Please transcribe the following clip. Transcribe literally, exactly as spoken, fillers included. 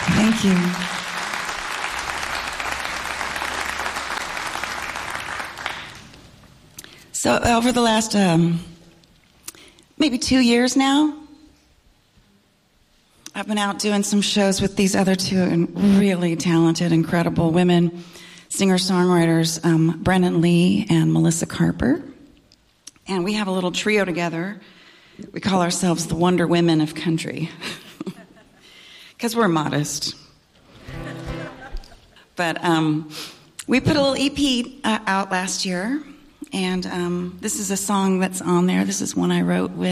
Thank you. So over the last um, maybe two years now, I've been out doing some shows with these other two really talented, incredible women, singer-songwriters, um, Brennan Lee and Melissa Carper. And we have a little trio together. We call ourselves the Wonder Women of Country. Because we're modest. But um, we put a little E P uh, out last year. And um, this is a song that's on there. This is one I wrote with